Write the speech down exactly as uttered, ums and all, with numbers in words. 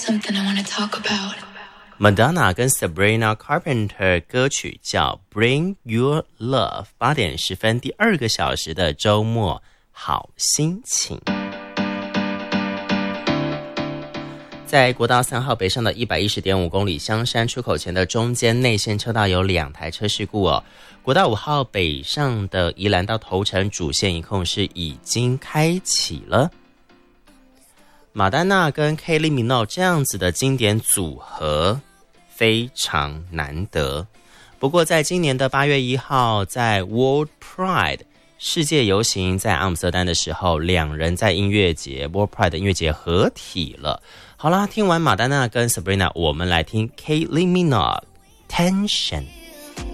something I want to talk about. Madonna 跟 Sabrina Carpenter 歌曲叫 Bring Your Love， 八点十分第二个小时的周末好心情。在国道三号北上的 一百一十点五 公里香山出口前的中间内线车道有两台车事故哦。国道五号北上的宜兰到头城主线一控是已经开启了。马丹娜跟 Kylie Minogue 这样子的经典组合非常难得。不过在今年的八月一号，在 World Pride 世界游行在阿姆斯特丹的时候，两人在音乐节 World Pride 的音乐节合体了。好啦，听完马丹娜跟 Sabrina， 我们来听 Kylie Minogue Tension。